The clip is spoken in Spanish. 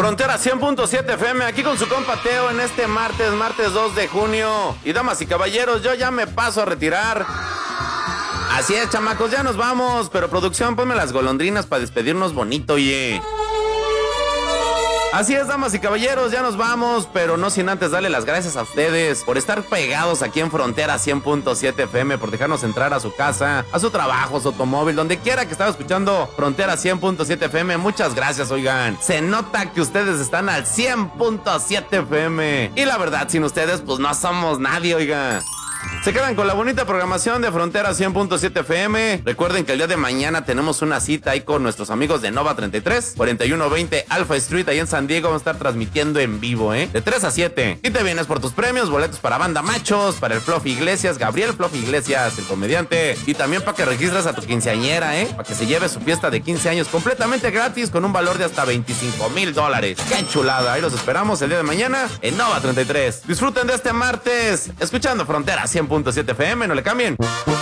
Frontera 100.7 FM, aquí con su compa Teo en este martes 2 de junio. Y damas y caballeros, yo ya me paso a retirar. Así es, chamacos, ya nos vamos. Pero producción, ponme las golondrinas para despedirnos bonito, oye. Así es, damas y caballeros, ya nos vamos, pero no sin antes darle las gracias a ustedes por estar pegados aquí en Frontera 100.7 FM, por dejarnos entrar a su casa, a su trabajo, a su automóvil, donde quiera que estaba escuchando Frontera 100.7 FM. Muchas gracias, oigan. Se nota que ustedes están al 100.7 FM. Y la verdad, sin ustedes, pues no somos nadie, oigan. Se quedan con la bonita programación de Frontera 100.7 FM. Recuerden que el día de mañana tenemos una cita ahí con nuestros amigos de Nova 33, 4120 Alpha Street, ahí en San Diego. Vamos a estar transmitiendo en vivo, de 3 a 7. Y te vienes por tus premios, boletos para Banda Machos, para el Fluffy Iglesias, Gabriel Fluffy Iglesias, el comediante. Y también para que registres a tu quinceañera, para que se lleve su fiesta de 15 años completamente gratis con un valor de hasta $25,000. ¡Qué chulada! Ahí los esperamos el día de mañana en Nova 33. Disfruten de este martes escuchando Frontera 100.7 FM, no le cambien.